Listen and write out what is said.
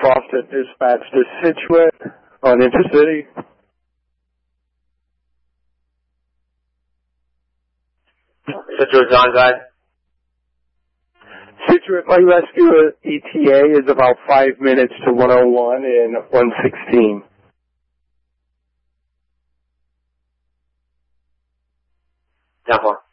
Fawcett dispatch to Scituate on Intercity. Scituate's on, guys. Scituate Light Rescue ETA is about 5 minutes to 101 and 116. Down 4.